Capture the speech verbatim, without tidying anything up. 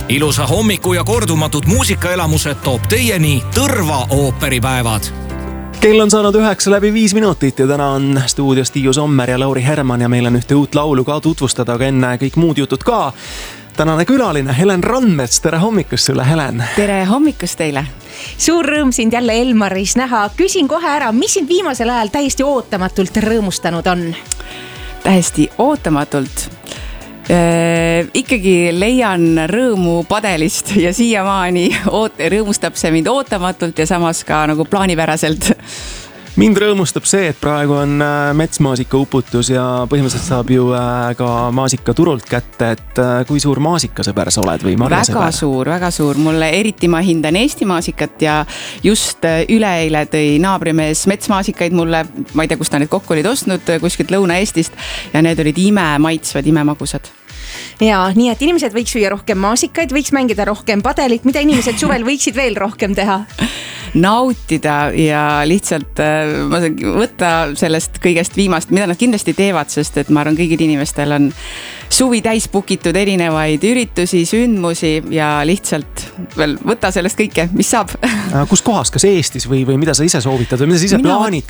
Ilusa hommiku ja kordumatud muusikaelamused toob teieni Tõrva ooperipäevad. Kell on saanud üheksa läbi viis minutit ja täna on stuudios Tiiu Sommer ja Lauri Herman ja meil on ühte uut laulu ka tutvustada, aga enne kõik muud jutud ka. Tänane külaline Helen Randmets, tere hommikust sulle, Helen. Tere hommikust teile. Suur rõõm sind jälle Elmaris näha. Küsin kohe ära, mis sind viimasel ajal täiesti ootamatult rõõmustanud on? Täiesti ootamatult. Äh, ikkagi leian rõõmu padelist ja siiamaani oot- rõõmustab see mind ootamatult ja samas ka nagu plaanipäraselt. Mind rõõmustab see, et praegu on metsmaasika uputus ja põhimõtteliselt saab ju ka maasika turult kätte, et kui suur maasikasõber sa oled või marjasõber? Väga suur, väga suur. Mulle eriti ma hindan Eesti maasikat ja just üleeile tõi naabrimees metsmaasikaid mulle, ma ei tea, kus ta need kokku olid ostnud, kuskilt Lõuna-Eestist ja need olid ime maitsvad, ime magusad. Ja, nii et inimesed võiks süüa rohkem maasikaid, võiks mängida rohkem padelit, mida inimesed suvel võiksid veel rohkem teha? Nautida ja lihtsalt ma saan võtta sellest kõigest viimast, mida nad kindlasti teevad, sest et ma arvan, kõigil inimestel on suvi täis pukitud erinevaid üritusi, sündmusi ja lihtsalt veel võtta sellest kõike, mis saab. Kus kohas, kas Eestis või, või mida sa ise soovitad või mida sa ise Mina... plaanid